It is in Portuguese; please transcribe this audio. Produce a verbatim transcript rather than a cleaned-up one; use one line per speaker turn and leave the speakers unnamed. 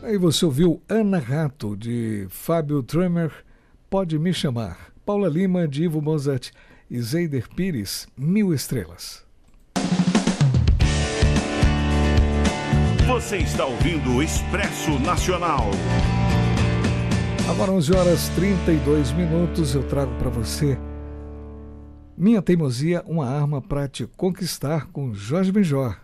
Aí você ouviu Ana Rato, de Fábio Tremmer, Pode Me Chamar. Paula Lima, de Ivo Mozart e Zeider Pires, Mil Estrelas.
Você está ouvindo o Expresso Nacional.
Agora onze horas e trinta e dois minutos, eu trago para você Minha Teimosia, uma arma para te conquistar, com Jorge Benjor.